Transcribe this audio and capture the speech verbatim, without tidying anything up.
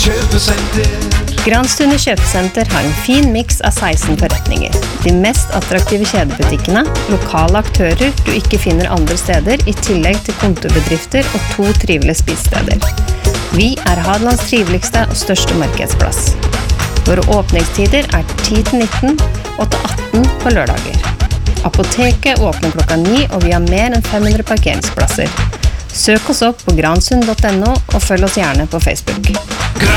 kjøpesenter. Granstunde kjøpesenter har en fin mix av seksten forretninger. De mest attraktive kjedebutikkene, lokale aktører du ikke finner andre steder, i tillegg til kontorbedrifter og to trivelige spisesteder. Vi er Hadelands triveligste og største markedsplass. Våre åpningstider er ti til nitten og til atten på lørdager. Apoteket åpner klokka ni, og vi har mer enn fem hundre parkeringsplasser. Søk oss opp på gransund punktum no og følg oss gjerne på Facebook.